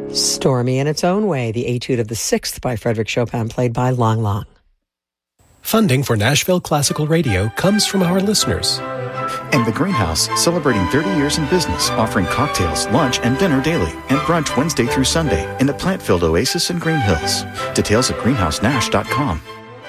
Stormy in its own way, the Etude of the Sixth by Frédéric Chopin, played by Lang Lang. Funding for Nashville Classical Radio comes from our listeners. And The Greenhouse, celebrating 30 years in business, offering cocktails, lunch, and dinner daily, and brunch Wednesday through Sunday in the plant-filled oasis in Green Hills. Details at greenhousenash.com.